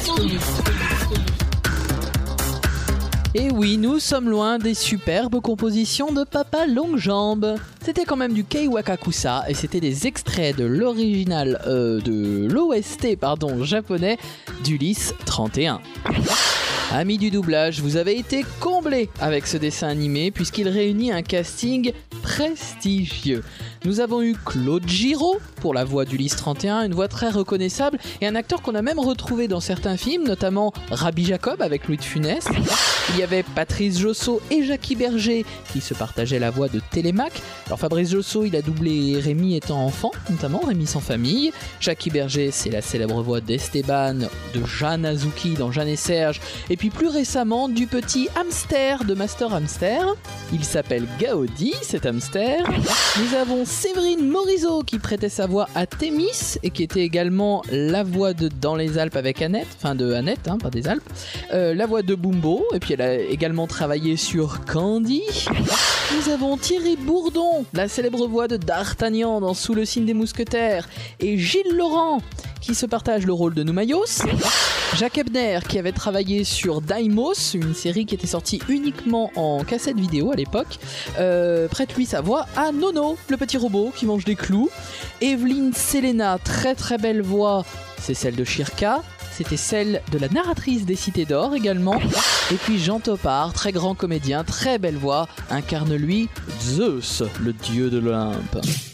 Et oui, nous sommes loin des superbes compositions de Papa Longjambe. C'était quand même du Kei Wakakusa et c'était des extraits de l'original de l'OST japonais d'Ulysse 31. Amis du doublage, vous avez été comblés avec ce dessin animé puisqu'il réunit un casting prestigieux. Nous avons eu Claude Giraud pour la voix d'Ulysse 31, une voix très reconnaissable et un acteur qu'on a même retrouvé dans certains films, notamment Rabbi Jacob avec Louis de Funès. Il y avait Patrice Josso et Jackie Berger qui se partageaient la voix de Télémaque. Alors Fabrice Josso, il a doublé Rémi étant enfant, notamment Rémi sans famille. Jackie Berger, c'est la célèbre voix d'Esteban, de Jeanne Azuki dans Jeanne et Serge, et puis plus récemment du petit hamster de Master Hamster. Il s'appelle Gaudi, cet hamster. Nous avons Séverine Morisot qui prêtait sa voix à Thémis et qui était également la voix de Dans les Alpes avec Annette, enfin de Annette, pas des Alpes, la voix de Bumbo, et puis elle a également travaillé sur Candy. Nous avons Thierry Bourdon, la célèbre voix de D'Artagnan dans Sous le signe des mousquetaires, et Gilles Laurent qui se partage le rôle de Noumaïos. Jacques Ebner qui avait travaillé sur Daimos, une série qui était sortie uniquement en cassette vidéo à l'époque, prête lui sa voix à Nono, le petit robot qui mange des clous. Evelyne Selena, très très belle voix, c'est celle de Shirka. C'était celle de la narratrice des Cités d'Or également. Et puis Jean Topard, très grand comédien, très belle voix, incarne lui Zeus, le dieu de l'Olympe.